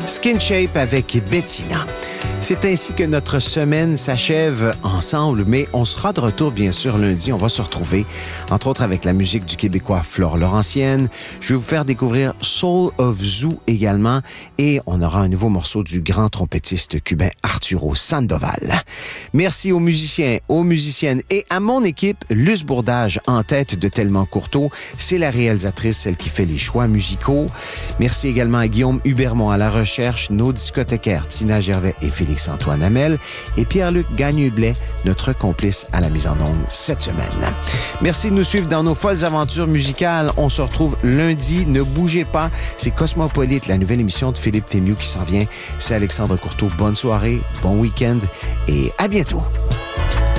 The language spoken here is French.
Skin Shape avec Bettina. C'est ainsi que notre semaine s'achève ensemble, mais on sera de retour, bien sûr, lundi. On va se retrouver, entre autres, avec la musique du Québécois Flore Laurentienne. Je vais vous faire découvrir Soul of Zoo également, et on aura un nouveau morceau du grand trompettiste cubain Arturo Sandoval. Merci aux musiciens, aux musiciennes et à mon équipe, Luce Bourdage en tête de Tellement Courteau. C'est la réalisatrice, celle qui fait les choix musicaux. Merci également à Guillaume Hubermont à la recherche, nos discothécaires Tina Gervais et Félix-Antoine Hamel et Pierre-Luc Gagné-Blais, notre complice à la mise en onde cette semaine. Merci de nous suivre dans nos folles aventures musicales. On se retrouve lundi. Ne bougez pas. C'est Cosmopolite, la nouvelle émission de Philippe Fémieux qui s'en vient. C'est Alexandre Courteau. Bonne soirée, bon week-end et à bientôt.